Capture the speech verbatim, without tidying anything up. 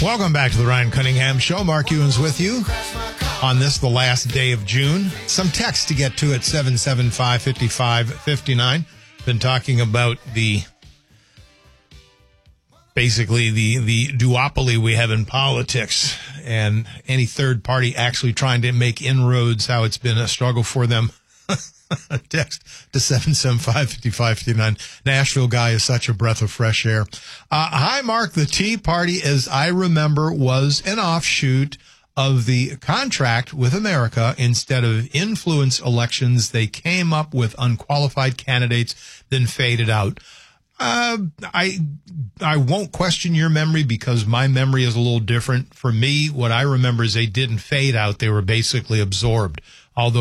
Welcome back to the Ryan Cunningham Show. Mark Ewens with you on this, the last day of June. Some text to get to at seven seven five, five five five nine. Been talking about the, basically the, the duopoly we have in politics and any third party actually trying to make inroads, how it's been a struggle for them. Text to seven seven five, five five five nine. Nashville guy is such a breath of fresh air. Uh, hi, Mark. The Tea Party, as I remember, was an offshoot of the contract with America. Instead of influence elections, they came up with unqualified candidates, then faded out. Uh, I, I won't question your memory because my memory is a little different. For me, what I remember is they didn't fade out. They were basically absorbed.